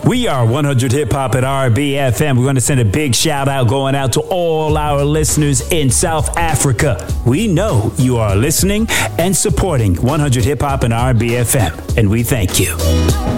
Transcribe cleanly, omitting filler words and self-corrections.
We are 100 Hip Hop at RBFM. We're going to send a big shout out going out to all our listeners in South Africa. We know you are listening and supporting 100 Hip Hop and RBFM, and we thank you.